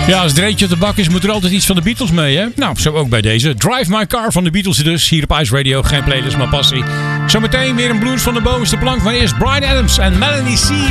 Ja, als Dreetje op de bak is, moet er altijd iets van de Beatles mee, hè? Nou, zo ook bij deze. Drive My Car van de Beatles dus. Hier op Ice Radio. Geen playlist, maar passie. Zometeen weer een blues van de bovenste plank. Maar eerst Bryan Adams en Melanie C.